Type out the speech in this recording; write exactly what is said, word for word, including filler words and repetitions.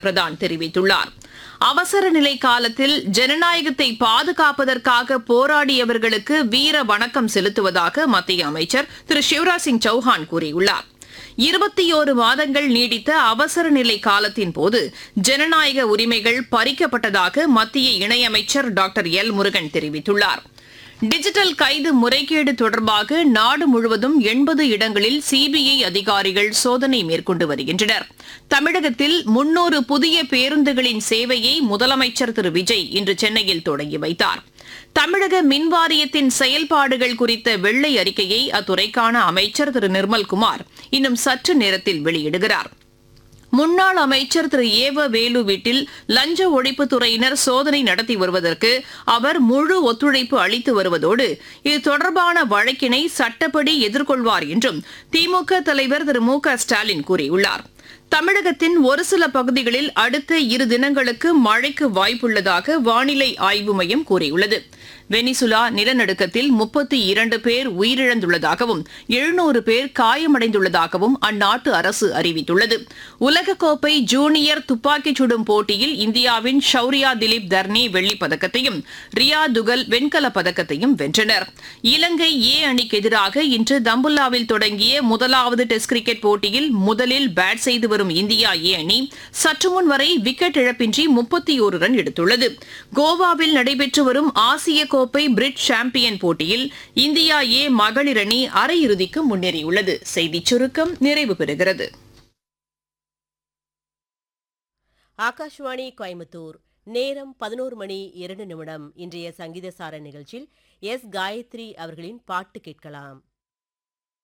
பிரதான் தெரிவித்துள்ளார். அவசர நிலை காலத்தில் ஜனநாயகத்தை பாதுகாப்பதற்காக போராடியவர்களுக்கு வீர வணக்கம் செலுத்துவதாக மத்திய அமைச்சர் திரு சிவராஜ் சிங் சௌஹான் கூறியுள்ளார். இருபத்தியோரு மாதங்கள் நீடித்த அவசர நிலை காலத்தின் போது ஜனநாயக உரிமைகள் பறிக்கப்பட்டதாக மத்திய இணையமைச்சர் டாக்டர் எல் முருகன் தெரிவித்துள்ளார். டிஜிட்டல் கைது முறைகேடு தொடர்பாக நாடு முழுவதும் எண்பது இடங்களில் சிபிஐ அதிகாரிகள் சோதனை மேற்கொண்டு வருகின்றனர். தமிழகத்தில் முன்னூறு புதிய பேருந்துகளின் சேவையை முதலமைச்சர் திரு விஜய் இன்று சென்னையில் தொடங்கி வைத்தார். தமிழக மின்வாரியத்தின் செயல்பாடுகள் குறித்த வெள்ளை அறிக்கையை அத்துறைக்கான அமைச்சர் திரு நிர்மல்குமார் இன்னும் சற்று நேரத்தில் வெளியிடுகிறார். முன்னாள் அமைச்சர் திரு ஏவ வேலு வீட்டில் லஞ்ச ஒழிப்புத்துறையினர் சோதனை நடத்தி வருவதற்கு அவர் முழு ஒத்துழைப்பு அளித்து வருவதோடு இது தொடர்பான வழக்கினை சட்டப்படி எதிர்கொள்வார் என்றும் திமுக தலைவர் திரு மு க ஸ்டாலின் கூறியுள்ளார். தமிழகத்தின் ஒரு சில பகுதிகளில் அடுத்த இரு தினங்களுக்கு மழைக்கு வாய்ப்புள்ளதாக வானிலை ஆய்வு மையம் கூறியுள்ளது. வெனிசுலா நிலநடுக்கத்தில் முப்பத்தி இரண்டு பேர் உயிரிழந்துள்ளதாகவும் எழுநூறு பேர் காயமடைந்துள்ளதாகவும் அந்நாட்டு அரசு அறிவித்துள்ளது. உலகக்கோப்பை ஜூனியர் துப்பாக்கிச் சுடும் போட்டியில் இந்தியாவின் ஷௌரியா திலீப் தர்னி வெள்ளிப் பதக்கத்தையும் ரியா துகல் வெண்கலப் பதக்கத்தையும் வென்றனர். இலங்கை ஏ அணிக்கு எதிராக இன்று தம்புல்லாவில் தொடங்கிய முதலாவது டெஸ்ட் கிரிக்கெட் போட்டியில் முதலில் பேட் செய்து வரும் இந்தியா ஏ அணி சற்றுமுன் வரை விக்கெட் இழப்பின்றி முப்பத்தி ஒரு ரன் எடுத்துள்ளது. கோவாவில் நடைபெற்று வரும் ஆசிய கோப்பை பிரிட்ஜ் சாம்பியன் போட்டியில் இந்தியா ஏ மகளிர் அணி அரையிறுதிக்கு முன்னேறியுள்ளது. செய்திச் சுருக்கம் நிறைவு பெறுகிறது. ஆகாஷ்வாணி கோயம்புத்தூர். நேரம் பதினோரு மணி இரண்டு நிமிடம். இன்றைய சங்கீத சார நிகழ்ச்சியில் எஸ் காயத்ரி அவர்களின் பாட்டு கேட்கலாம்.